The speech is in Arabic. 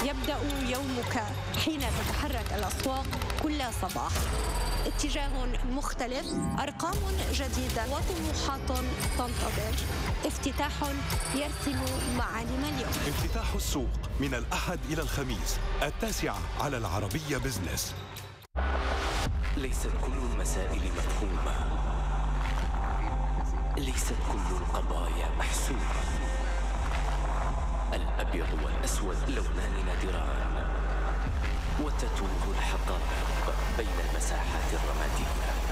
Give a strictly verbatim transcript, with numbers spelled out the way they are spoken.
يبدأ يومك حين تتحرك الأسواق كل صباح. اتجاه مختلف، أرقام جديدة وطموحات تنتظر. افتتاح يرسم معالم اليوم. افتتاح السوق من الأحد إلى الخميس التاسعة على العربية بزنس. ليست كل المسائل مفهومة، ليست كل القضايا محسومة. الأبيض والأسود لونان نادران، وتتوه الحقائق بين المساحات الرمادية.